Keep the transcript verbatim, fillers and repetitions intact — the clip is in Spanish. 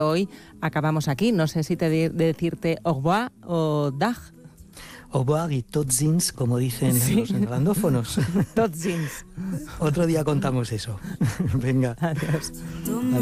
Hoy acabamos aquí. No sé si te de decirte au revoir o dag. Au revoir y tot zins, como dicen sí. los neerlandófonos. Tot zins. Otro día contamos eso. Venga. Adiós. Adiós.